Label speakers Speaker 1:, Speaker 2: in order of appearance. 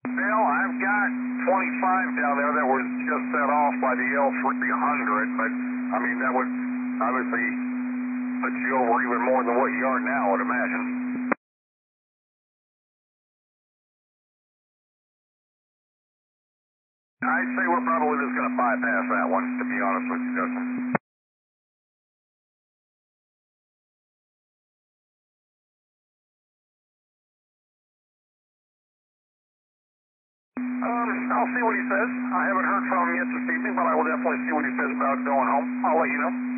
Speaker 1: Bill, I've got 25 down there that was just set off by the L300, but, I mean, that would obviously put you over even more than what you are now, I would imagine. I'd say we're probably just going to bypass that one, to be honest with you, Justin. I'll see what he says. I haven't heard from him yet this evening, but I will definitely see what he says about going home. I'll let you know.